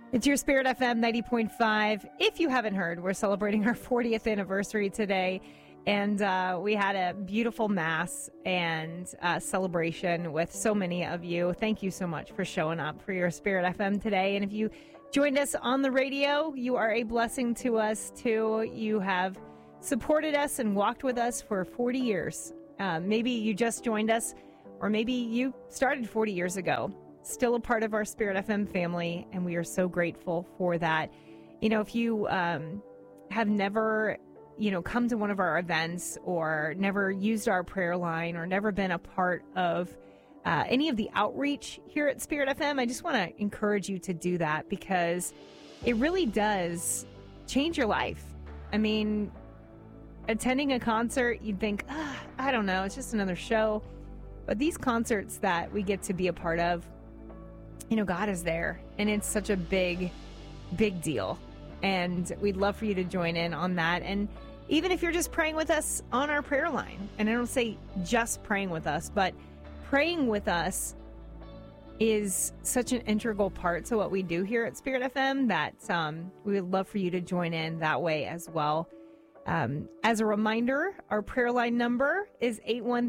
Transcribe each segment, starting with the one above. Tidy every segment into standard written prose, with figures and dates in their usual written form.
It's your Spirit FM 90.5. If you haven't heard, we're celebrating our 40th anniversary today. And we had a beautiful mass and celebration with so many of you. Thank you so much for showing up for your Spirit FM today. And if you joined us on the radio, you are a blessing to us too. You have supported us and walked with us for 40 years. Maybe you just joined us, or maybe you started 40 years ago. Still a part of our Spirit FM family, and we are so grateful for that. You know, if you have never come to one of our events or never used our prayer line or never been a part of any of the outreach here at Spirit FM, I just want to encourage you to do that because it really does change your life. I mean, attending a concert, you'd think, I don't know, it's just another show. But these concerts that we get to be a part of, God is there, and it's such a big, big deal. And we'd love for you to join in on that. And even if you're just praying with us on our prayer line, and I don't say just praying with us, but praying with us is such an integral part to what we do here at Spirit FM that we would love for you to join in that way as well. As a reminder, our prayer line number is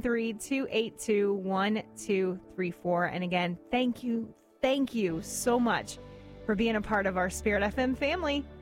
813-282-1234. And again, thank you so much for being a part of our Spirit FM family.